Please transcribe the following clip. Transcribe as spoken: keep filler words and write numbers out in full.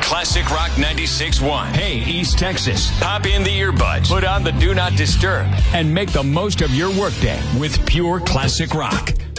Classic Rock ninety-six point one. Hey, East Texas, pop in the earbuds, put on the Do Not Disturb, and make the most of your workday with pure classic rock.